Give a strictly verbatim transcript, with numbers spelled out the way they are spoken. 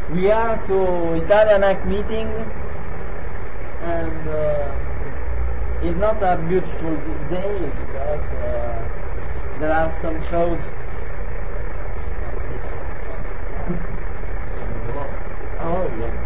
We are to Italian Hack meeting, and uh, it's not a beautiful day because uh, there are some crowds. Oh yeah.